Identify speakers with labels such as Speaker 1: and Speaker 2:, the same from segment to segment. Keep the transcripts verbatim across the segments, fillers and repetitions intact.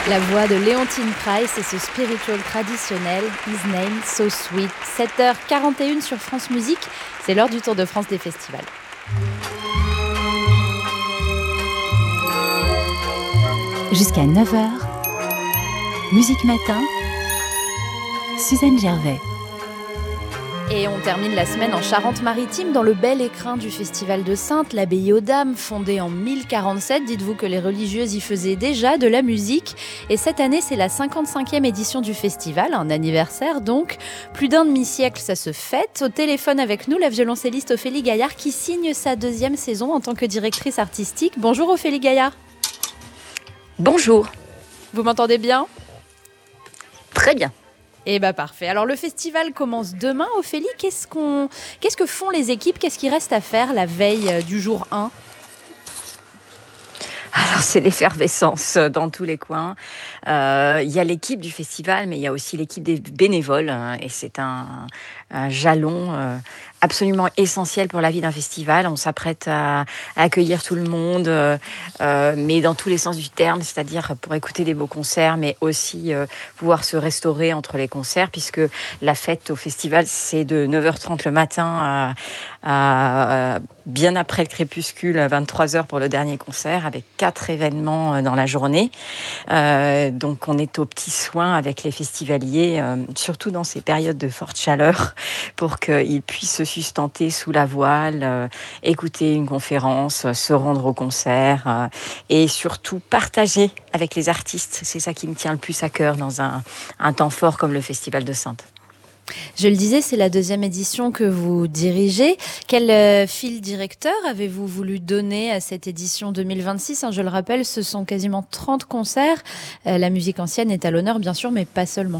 Speaker 1: La voix de Leontyne Price et ce spiritual traditionnel, His Name So Sweet. sept heures quarante et une sur France Musique, c'est l'heure du Tour de France des festivals.
Speaker 2: Jusqu'à neuf heures, Musique Matin, Suzanne Gervais.
Speaker 1: Et on termine la semaine en Charente-Maritime, dans le bel écrin du Festival de Saintes, l'abbaye aux Dames, fondée en mille quarante-sept. Dites-vous que les religieuses y faisaient déjà de la musique. Et cette année, c'est la cinquante-cinquième édition du festival, un anniversaire donc. Plus d'un demi-siècle, ça se fête. Au téléphone avec nous, la violoncelliste Ophélie Gaillard, qui signe sa deuxième saison en tant que directrice artistique. Bonjour Ophélie Gaillard.
Speaker 3: Bonjour.
Speaker 1: Vous m'entendez bien ?
Speaker 3: Très bien.
Speaker 1: Eh bien, parfait. Alors, le festival commence demain. Ophélie, qu'est-ce, qu'on... qu'est-ce que font les équipes ? Qu'est-ce qu'il reste à faire la veille du jour un ?
Speaker 3: Alors, c'est l'effervescence dans tous les coins. Euh, il y a l'équipe du festival, mais il y a aussi l'équipe des bénévoles. Hein, et c'est un, un jalon euh, absolument essentiel pour la vie d'un festival. On s'apprête à, à accueillir tout le monde, euh, euh, mais dans tous les sens du terme, c'est-à-dire pour écouter des beaux concerts, mais aussi euh, pouvoir se restaurer entre les concerts, puisque la fête au festival, c'est de neuf heures trente le matin à, à bien après le crépuscule, à vingt-trois heures pour le dernier concert, avec quatre événements dans la journée. Euh, donc on est aux petits soins avec les festivaliers, euh, surtout dans ces périodes de forte chaleur, pour qu'ils puissent se sustenter sous la voile, euh, écouter une conférence, euh, se rendre au concert euh, et surtout partager avec les artistes. C'est ça qui me tient le plus à cœur dans un, un temps fort comme le Festival de Saintes.
Speaker 1: Je le disais, c'est la deuxième édition que vous dirigez. Quel euh, fil directeur avez-vous voulu donner à cette édition deux mille vingt-six ? hein, Je le rappelle, ce sont quasiment trente concerts. Euh, la musique ancienne est à l'honneur, bien sûr, mais pas seulement.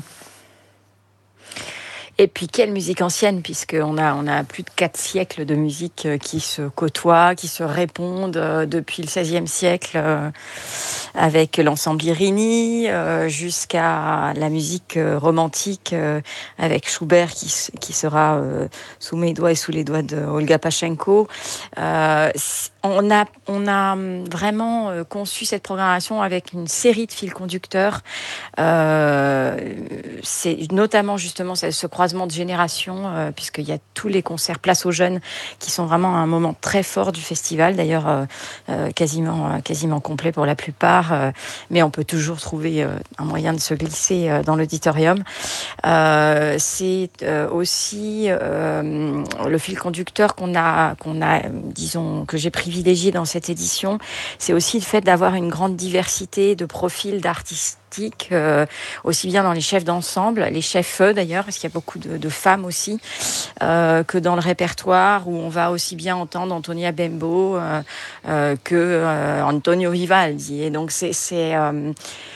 Speaker 3: Et puis, quelle musique ancienne, puisqu'on a, on a plus de quatre siècles de musique qui se côtoient, qui se répondent euh, depuis le seizième siècle, euh, avec l'ensemble Irini, euh, jusqu'à la musique euh, romantique, euh, avec Schubert, qui, qui sera euh, sous mes doigts et sous les doigts de Olga Pachenko. Euh, on a, on a vraiment conçu cette programmation avec une série de fils conducteurs. Euh, c'est notamment, justement, ce croisement de génération, euh, puisqu'il y a tous les concerts Place aux Jeunes qui sont vraiment un moment très fort du festival, d'ailleurs euh, euh, quasiment, euh, quasiment complet pour la plupart, euh, mais on peut toujours trouver euh, un moyen de se glisser euh, dans l'auditorium. Euh, c'est euh, aussi euh, le fil conducteur qu'on a, qu'on a, disons, que j'ai privilégié dans cette édition, c'est aussi le fait d'avoir une grande diversité de profils d'artistes. Euh, aussi bien dans les chefs d'ensemble, les chefs d'ailleurs, parce qu'il y a beaucoup de, de femmes aussi, euh, que dans le répertoire où on va aussi bien entendre Antonia Bembo euh, euh, que euh, Antonio Vivaldi. Et donc c'est, c'est euh,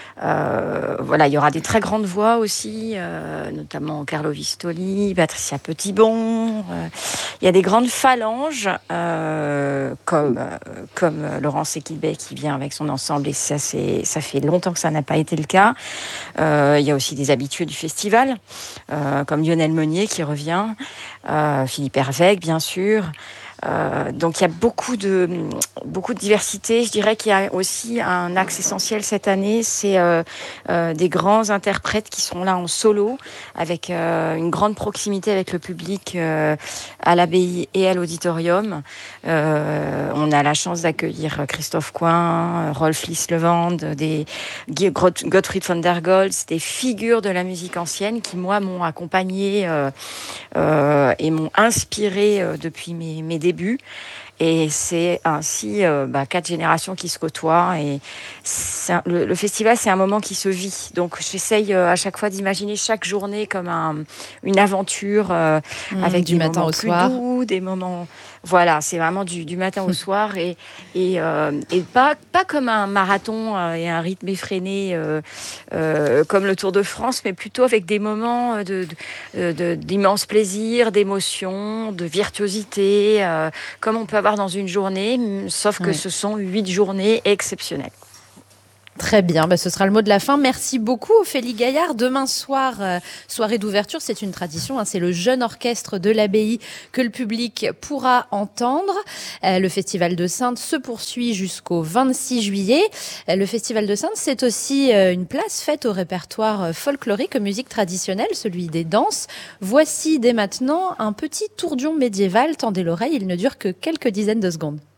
Speaker 3: Euh, voilà, il y aura des très grandes voix aussi, euh, notamment Carlo Vistoli, Patricia Petitbon. Euh, il y a des grandes phalanges, euh, comme, euh, comme Laurence Equilbet qui vient avec son ensemble, et ça, c'est, ça fait longtemps que ça n'a pas été le cas. Euh, il y a aussi des habitués du festival, euh, comme Lionel Meunier qui revient, euh, Philippe Hervègue, bien sûr. Euh, donc il y a beaucoup de, beaucoup de diversité. Je dirais qu'il y a aussi un axe essentiel cette année, c'est euh, euh, des grands interprètes qui sont là en solo, avec euh, une grande proximité avec le public euh, à l'abbaye et à l'auditorium. Euh, on a la chance d'accueillir Christophe Coin, Rolf Lislevand, des Gottfried von der Goltz, des figures de la musique ancienne qui, moi, m'ont accompagnée euh, euh, et m'ont inspirée euh, depuis mes, mes débuts. Et c'est ainsi euh, bah, quatre générations qui se côtoient. Et un, le, le festival, c'est un moment qui se vit. Donc, j'essaye euh, à chaque fois d'imaginer chaque journée comme un, une aventure euh, mmh, avec du des matin moments au plus soir. Doux, des moments... Voilà, c'est vraiment du, du matin au soir et, et, euh, et pas, pas comme un marathon euh, et un rythme effréné euh, euh, comme le Tour de France, mais plutôt avec des moments de, de, de, d'immense plaisir, d'émotion, de virtuosité, euh, comme on peut avoir dans une journée, sauf que ouais. Ce sont huit journées exceptionnelles.
Speaker 1: Très bien, bah ce sera le mot de la fin. Merci beaucoup Ophélie Gaillard. Demain soir, euh, soirée d'ouverture, c'est une tradition, hein, c'est le jeune orchestre de l'abbaye que le public pourra entendre. Euh, le Festival de Saintes se poursuit jusqu'au vingt-six juillet. Euh, le Festival de Saintes, c'est aussi euh, une place faite au répertoire euh, folklorique, aux musiques traditionnelles, celui des danses. Voici dès maintenant un petit tourdion médiéval. Tendez l'oreille, il ne dure que quelques dizaines de secondes.